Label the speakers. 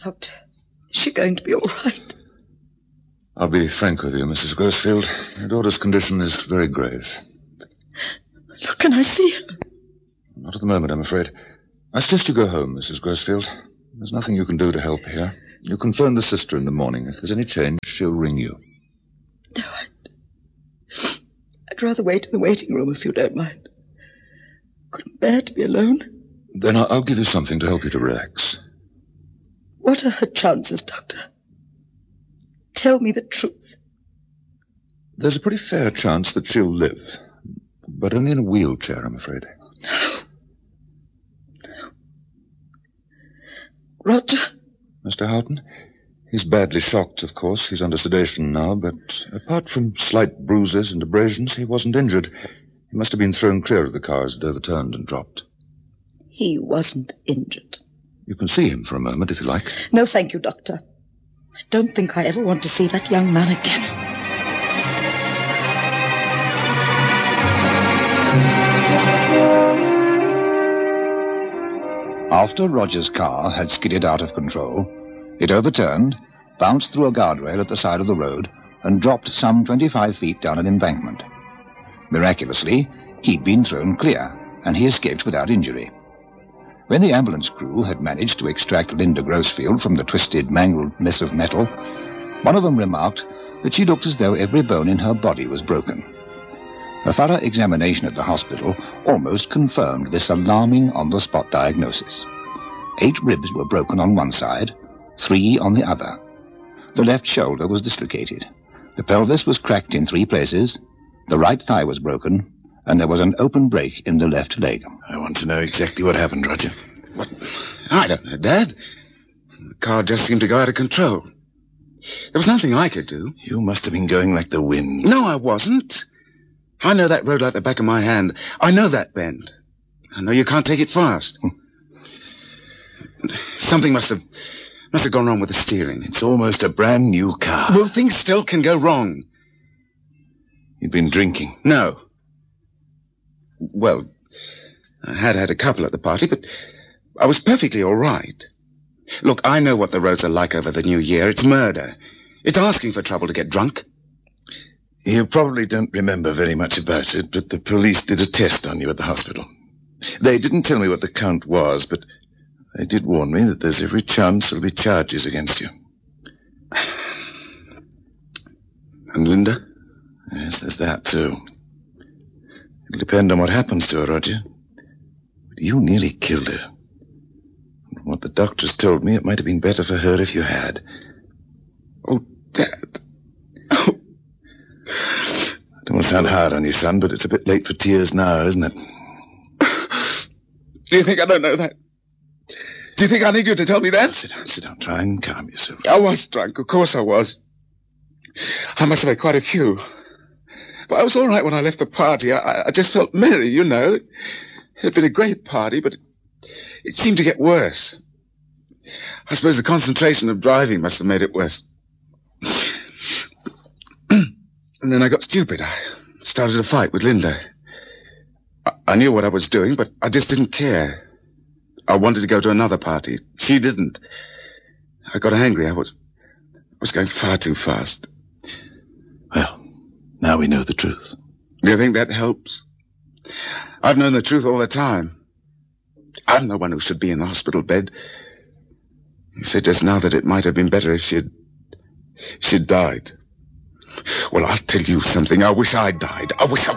Speaker 1: Doctor, is she going to be all right?
Speaker 2: I'll be frank with you, Mrs. Grossfield. Your daughter's condition is very grave.
Speaker 1: Look, can I see her?
Speaker 2: Not at the moment, I'm afraid. I suggest you go home, Mrs. Grossfield. There's nothing you can do to help here. You can phone the sister in the morning. If there's any change, she'll ring you.
Speaker 1: No, I'd rather wait in the waiting room if you don't mind. Couldn't bear to be alone.
Speaker 2: Then I'll give you something to help you to relax.
Speaker 1: What are her chances, Doctor? Tell me the truth.
Speaker 2: There's a pretty fair chance that she'll live, but only in a wheelchair, I'm afraid.
Speaker 1: No. Roger?
Speaker 2: Mr. Houghton? He's badly shocked, of course. He's under sedation now, but apart from slight bruises and abrasions, he wasn't injured. He must have been thrown clear of the car as it overturned and dropped.
Speaker 1: He wasn't injured.
Speaker 2: You can see him for a moment, if you like.
Speaker 1: No, thank you, Doctor. I don't think I ever want to see that young man again.
Speaker 3: After Roger's car had skidded out of control, it overturned, bounced through a guardrail at the side of the road, and dropped some 25 feet down an embankment. Miraculously, he'd been thrown clear, and he escaped without injury. When the ambulance crew had managed to extract Linda Grossfield from the twisted, mangled mess of metal, one of them remarked that she looked as though every bone in her body was broken. A thorough examination at the hospital almost confirmed this alarming on-the-spot diagnosis. 8 ribs were broken on one side, 3 on the other. The left shoulder was dislocated. The pelvis was cracked in 3 places, the right thigh was broken, and there was an open break in the left leg.
Speaker 4: I want to know exactly what happened, Roger.
Speaker 5: What? I don't know, Dad. The car just seemed to go out of control. There was nothing I could do.
Speaker 4: You must have been going like the wind.
Speaker 5: No, I wasn't. I know that road like the back of my hand. I know that bend. I know you can't take it fast. Something must have gone wrong with the steering.
Speaker 4: It's almost a brand new car.
Speaker 5: Well, things still can go wrong.
Speaker 4: You'd been drinking?
Speaker 5: No. Well, I had a couple at the party, but I was perfectly all right. Look, I know what the roads are like over the new year. It's murder. It's asking for trouble to get drunk.
Speaker 4: You probably don't remember very much about it, but the police did a test on you at the hospital. They didn't tell me what the count was, but they did warn me that there's every chance there'll be charges against you.
Speaker 5: And Linda?
Speaker 4: Yes, there's that, too. It'll depend on what happens to her, Roger. But you nearly killed her. From what the doctors told me, it might have been better for her if you had.
Speaker 5: Oh, Dad. Oh.
Speaker 4: I don't want to sound hard on you, son, but it's a bit late for tears now, isn't it?
Speaker 5: Do you think I don't know that? Do you think I need you to tell me that?
Speaker 4: Sit down. Try and calm yourself.
Speaker 5: I was drunk. Of course I was. I must have had quite a few. But I was all right when I left the party. I just felt merry, you know. It had been a great party, but it seemed to get worse. I suppose the concentration of driving must have made it worse. And then I got stupid. I started a fight with Linda. I knew what I was doing, but I just didn't care. I wanted to go to another party. She didn't. I got angry. I was going far too fast.
Speaker 4: Well, now we know the truth.
Speaker 5: Do you think that helps? I've known the truth all the time. I'm the one who should be in the hospital bed. You said just now that it might have been better if she'd died. Well, I'll tell you something. I wish I'd died. I wish I